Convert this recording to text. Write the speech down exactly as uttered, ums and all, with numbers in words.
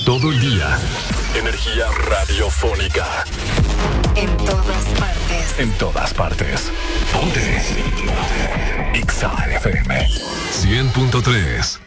todo el día. Energía radiofónica. En todas partes. En todas partes. Ponte. X A F M cien punto tres.